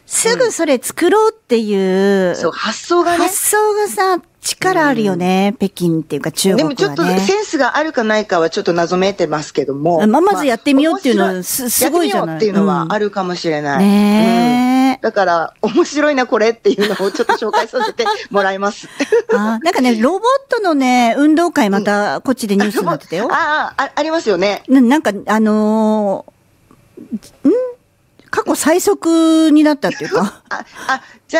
すぐそれ作ろうっていう、 そう、発想がね。 発想がさ、力あるよね。北京っていうか中国はね。 でもちょっとセンスがあるかないかはちょっと謎めいてますけども。 まずやってみようっていうのはすごいじゃない。 やってみようっていうのはあるかもしれない。 ねえ。 だから、面白いなこれっていうのをちょっと紹介させてもらいます。 なんかね、ロボットのね、運動会またこっちでニュースになってたよ。 ありますよね。 なんか、過去最速になったっていうか。 じゃあ